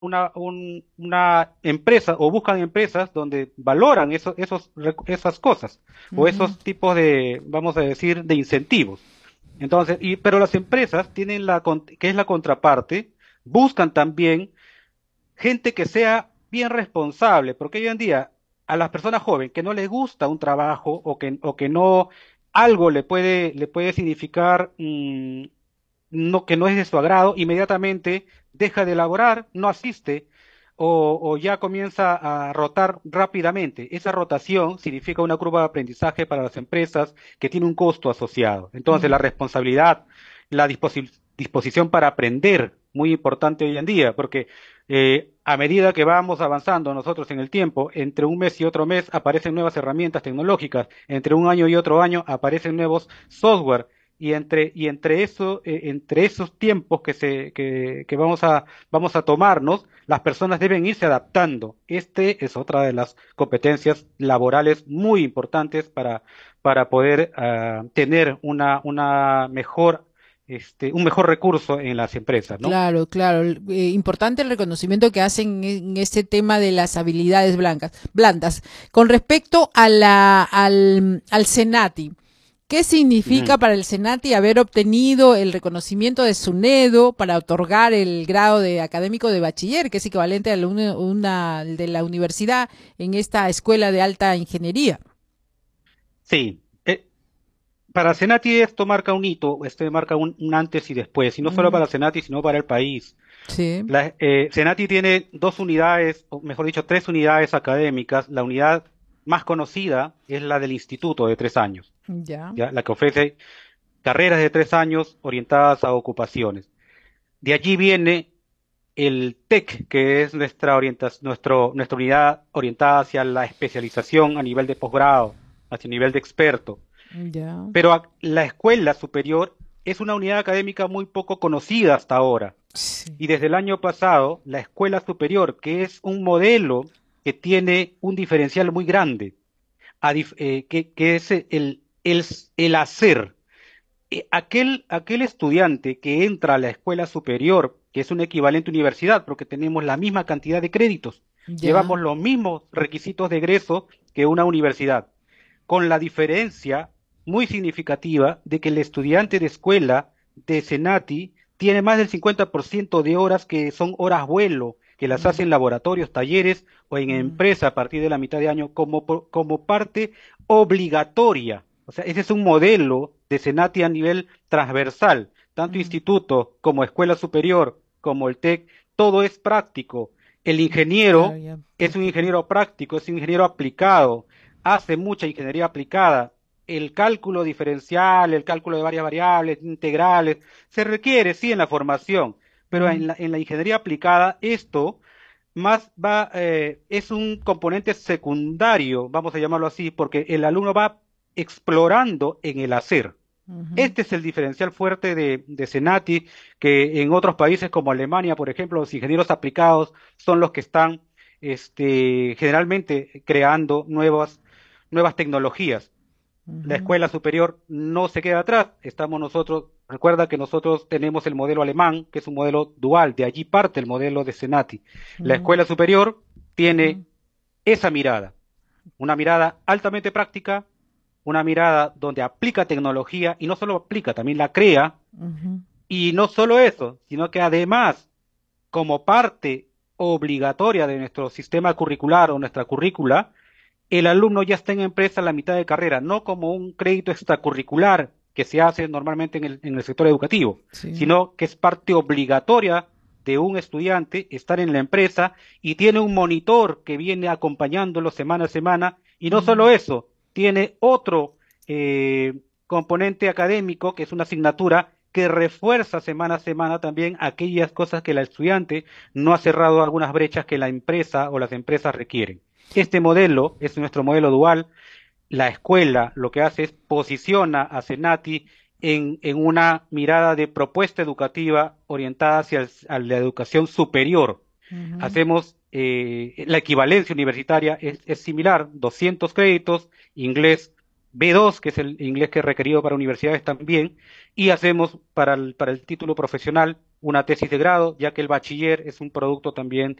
una empresa o buscan empresas donde valoran esas cosas o Ujú. esos tipos de, vamos a decir, de incentivos. Entonces, pero las empresas tienen que es la contraparte, buscan también gente que sea bien responsable, porque hoy en día a las personas jóvenes que no les gusta un trabajo o que no algo le puede significar no, que no es de su agrado, inmediatamente deja de elaborar, no asiste o ya comienza a rotar rápidamente. Esa rotación significa una curva de aprendizaje para las empresas que tiene un costo asociado. Entonces, la Mm. responsabilidad, la disposición para aprender, muy importante hoy en día, porque a medida que vamos avanzando nosotros en el tiempo, entre un mes y otro mes aparecen nuevas herramientas tecnológicas, entre un año y otro año aparecen nuevos software y entre esos tiempos que vamos a tomarnos, las personas deben irse adaptando. Este es otra de las competencias laborales muy importantes para poder tener una mejor, un mejor recurso en las empresas, ¿no? Claro, claro. Importante el reconocimiento que hacen en este tema de las habilidades blandas. Con respecto a al Senati, ¿qué significa Ujú. para el Senati haber obtenido el reconocimiento de SUNEDO para otorgar el grado de académico de bachiller, que es equivalente a una de la universidad en esta escuela de alta ingeniería? Sí. Para Senati esto marca un hito, marca un antes y después, y no solo Mm, para Senati, sino para el país. sí, Senati tiene dos unidades, o mejor dicho, tres unidades académicas. La unidad más conocida es la del instituto de 3 años, ya. ¿ya? La que ofrece carreras de 3 años orientadas a ocupaciones. De allí viene el TEC, que es nuestra unidad orientada hacia la especialización a nivel de posgrado, hacia nivel de experto. Ya. Pero la escuela superior es una unidad académica muy poco conocida hasta ahora. Sí. Y desde el año pasado, la escuela superior, que es un modelo que tiene un diferencial muy grande, que es el hacer. Aquel estudiante que entra a la escuela superior, que es un equivalente a universidad, porque tenemos la misma cantidad de créditos, Ya. llevamos los mismos requisitos de egreso que una universidad, con la diferencia muy significativa de que el estudiante de escuela de Senati tiene más del 50% de horas que son horas vuelo, que las hace Mm, en laboratorios, talleres o en mm, empresa a partir de la mitad de año como parte obligatoria. O sea, ese es un modelo de Senati a nivel transversal, tanto mm. instituto como escuela superior, como el TEC, todo es práctico. El Claro, ingeniero ya, es un práctico. ingeniero práctico, es un ingeniero aplicado, hace mucha ingeniería aplicada. El cálculo diferencial, el cálculo de varias variables, integrales, se requiere, sí, en la formación, pero Mm, en la ingeniería aplicada esto es un componente secundario, vamos a llamarlo así, porque el alumno va explorando en el hacer. ujú. Este es el diferencial fuerte de Senati, que en otros países como Alemania, por ejemplo, los ingenieros aplicados son los que están generalmente creando nuevas tecnologías. La Ujú. escuela superior no se queda atrás, estamos nosotros, recuerda que nosotros tenemos el modelo alemán, que es un modelo dual, de allí parte el modelo de Senati. La Mm, escuela superior ujú. tiene esa mirada, una mirada altamente práctica, una mirada donde aplica tecnología y no solo aplica, también la crea, Ujú. y no solo eso, sino que además, como parte obligatoria de nuestro sistema curricular o nuestra currícula, el alumno ya está en empresa a la mitad de carrera, no como un crédito extracurricular que se hace normalmente en el sector educativo, Sí. sino que es parte obligatoria de un estudiante estar en la empresa y tiene un monitor que viene acompañándolo semana a semana, y no Mm, solo eso, tiene otro componente académico, que es una asignatura que refuerza semana a semana también aquellas cosas que el estudiante no ha cerrado algunas brechas que la empresa o las empresas requieren. Este modelo es nuestro modelo dual. La escuela lo que hace es posiciona a Senati en una mirada de propuesta educativa orientada a la educación superior. ujú. Hacemos la equivalencia universitaria es similar, 200 créditos, inglés B2, que es el inglés que es requerido para universidades también, y hacemos para el título profesional una tesis de grado, ya que el bachiller es un producto también